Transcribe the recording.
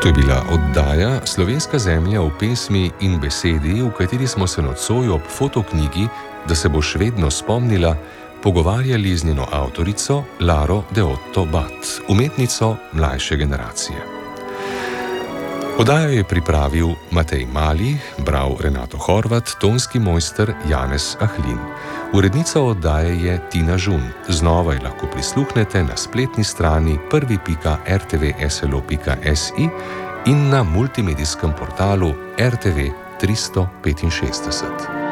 To je bila oddaja Slovenska zemlja v pesmi in besedi, v kateri smo se nocoj ob fotoknjigi, da se boš vedno spomnila, pogovarjali z njeno avtorico Laro de Otto Bat, umetnico mlajše generacije. Oddajo je pripravil Matej Mali, bral Renato Horvat, tonski mojster Janez Ahlin. Urednica oddaje je Tina Žun. Znova je lahko prisluhnete na spletni strani prvi.rtvslo.si in na multimedijskem portalu RTV 365.